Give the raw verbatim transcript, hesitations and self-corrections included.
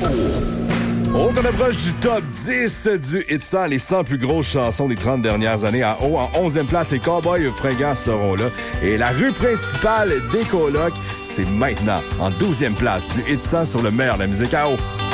Oh, qu'on approche du top dix du Hit cent, les cent plus grosses chansons des trente dernières années. En haut, en onzième place, les Cowboys fringants seront là. Et la rue principale des colocs, c'est maintenant en douzième place du Hit cent sur le meilleur de la musique à haut.